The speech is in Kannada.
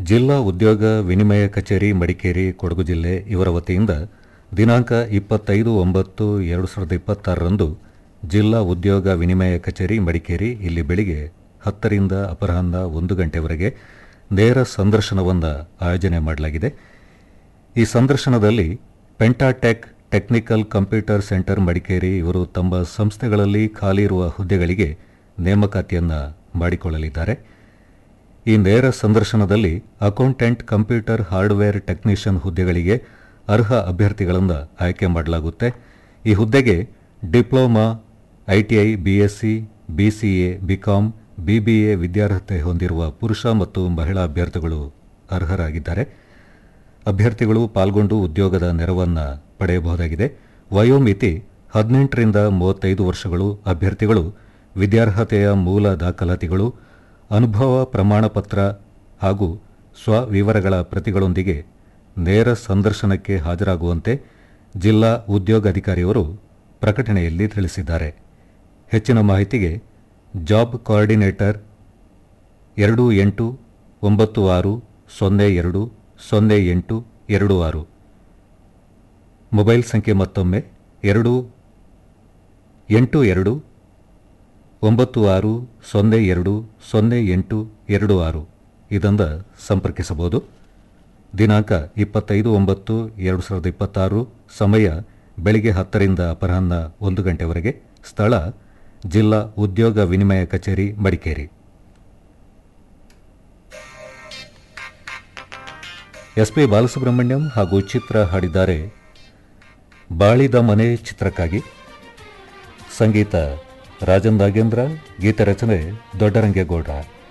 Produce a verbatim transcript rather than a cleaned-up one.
ಜಿಲ್ಲಾ ಉದ್ಯೋಗ ವಿನಿಮಯ ಕಚೇರಿ ಮಡಿಕೇರಿ ಕೊಡಗು ಜಿಲ್ಲೆ ಇವರ ವತಿಯಿಂದ ದಿನಾಂಕ ಇಪ್ಪತ್ತೈದು ಒಂಬತ್ತು ಎರಡು ಸಾವಿರದ ಇಪ್ಪತ್ತಾರರಂದು ಜಿಲ್ಲಾ ಉದ್ಯೋಗ ವಿನಿಮಯ ಕಚೇರಿ ಮಡಿಕೇರಿ ಇಲ್ಲಿ ಬೆಳಿಗ್ಗೆ ಹತ್ತರಿಂದ ಅಪರಾಹ್ನ ಒಂದು ಗಂಟೆವರೆಗೆ ನೇರ ಸಂದರ್ಶನವನ್ನು ಆಯೋಜನೆ ಮಾಡಲಾಗಿದೆ. ಈ ಸಂದರ್ಶನದಲ್ಲಿ ಪೆಂಟಾಟೆಕ್ ಟೆಕ್ನಿಕಲ್ ಕಂಪ್ಯೂಟರ್ ಸೆಂಟರ್ ಮಡಿಕೇರಿ ಇವರು ತಮ್ಮ ಸಂಸ್ಥೆಗಳಲ್ಲಿ ಖಾಲಿ ಇರುವ ಹುದ್ದೆಗಳಿಗೆ ನೇಮಕಾತಿಯನ್ನು ಮಾಡಿಕೊಳ್ಳಲಿದ್ದಾರೆ. ಈ ನೇರ ಸಂದರ್ಶನದಲ್ಲಿ ಅಕೌಂಟೆಂಟ್ ಕಂಪ್ಯೂಟರ್ ಹಾರ್ಡ್ವೇರ್ ಟೆಕ್ನಿಷಿಯನ್ ಹುದ್ದೆಗಳಿಗೆ ಅರ್ಹ ಅಭ್ಯರ್ಥಿಗಳನ್ನು ಆಯ್ಕೆ ಮಾಡಲಾಗುತ್ತೆ. ಈ ಹುದ್ದೆಗೆ diploma, ITI, BSc, BCA, BCom, BBA ವಿದ್ಯಾರ್ಹತೆ ಹೊಂದಿರುವ ಪುರುಷ ಮತ್ತು ಮಹಿಳಾ ಅಭ್ಯರ್ಥಿಗಳು ಅರ್ಹರಾಗಿದ್ದಾರೆ. ಅಭ್ಯರ್ಥಿಗಳು ಪಾಲ್ಗೊಂಡು ಉದ್ಯೋಗದ ನೆರವನ್ನು ಪಡೆಯಬಹುದಾಗಿದೆ. ವಯೋಮಿತಿ ಹದಿನೆಂಟರಿಂದ ಮೂವತ್ತೈದು ವರ್ಷಗಳು. ಅಭ್ಯರ್ಥಿಗಳು ವಿದ್ಯಾರ್ಹತೆಯ ಮೂಲ ದಾಖಲಾತಿಗಳು, ಅನುಭವ ಪ್ರಮಾಣಪತ್ರ ಹಾಗೂ ಸ್ವವಿವರಗಳ ಪ್ರತಿಗಳೊಂದಿಗೆ ನೇರ ಸಂದರ್ಶನಕ್ಕೆ ಹಾಜರಾಗುವಂತೆ ಜಿಲ್ಲಾ ಉದ್ಯೋಗಾಧಿಕಾರಿಯವರು ಪ್ರಕಟಣೆಯಲ್ಲಿ ತಿಳಿಸಿದ್ದಾರೆ. ಹೆಚ್ಚಿನ ಮಾಹಿತಿಗೆ ಜಾಬ್ ಕೋಆರ್ಡಿನೇಟರ್ ಎರಡು ಎಂಟು ಒಂಬತ್ತು ಆರು ಸೊನ್ನೆ ಎರಡು ಸೊನ್ನೆ ಎಂಟು ಎರಡು ಆರು ಮೊಬೈಲ್ ಸಂಖ್ಯೆ ಮತ್ತೊಮ್ಮೆ ಎರಡು ಎಂಟು ಎರಡು ಒಂಬತ್ತು ಆರು ಸೊನ್ನೆ ಎರಡು ಸೊನ್ನೆ ಎಂಟು ಎರಡು ಆರು ಇದನ್ನು ಸಂಪರ್ಕಿಸಬಹುದು. ದಿನಾಂಕ ಇಪ್ಪತ್ತೈದು ಒಂಬತ್ತು ಎರಡು ಸಾವಿರದ ಇಪ್ಪತ್ತಾರು. ಸಮಯ ಬೆಳಿಗ್ಗೆ ಹತ್ತರಿಂದ ಅಪರಾಹ್ನ ಒಂದು ಗಂಟೆವರೆಗೆ. ಸ್ಥಳ ಜಿಲ್ಲಾ ಉದ್ಯೋಗ ವಿನಿಮಯ ಕಚೇರಿ ಮಡಿಕೇರಿ. ಎಸ್ ಪಿ ಬಾಲಸುಬ್ರಹ್ಮಣ್ಯಂ ಹಾಗೂ ಚಿತ್ರ ಹಾಡಿದ್ದಾರೆ. ಬಾಳಿದ ಮನೆ ಚಿತ್ರಕ್ಕಾಗಿ ಸಂಗೀತ ರಾಜನ್ ನಾಗೇಂದ್ರ, ಗೀತ ರಚನೆ ದೊಡ್ಡರಂಗೇಗೌಡ.